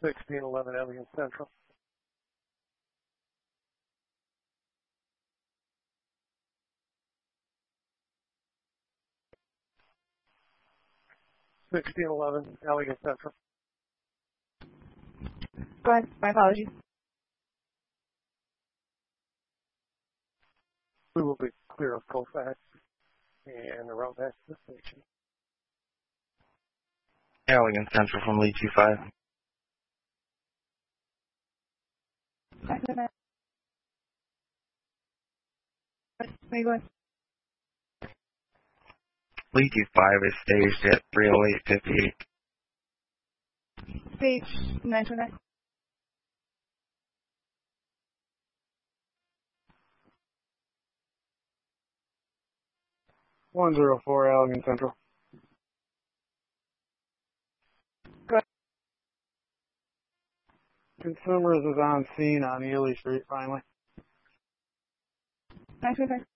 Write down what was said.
1611 Elegant Central. Elegant Central. Go ahead. My apologies. We will be clear of Colfax and around back to the station. Elegant Central from Lee 25. Where you going? Lee 25 is staged at 30858. Stage 929. .104 Elegant Central. Go ahead. Consumers is on scene on Ely Street finally. 925.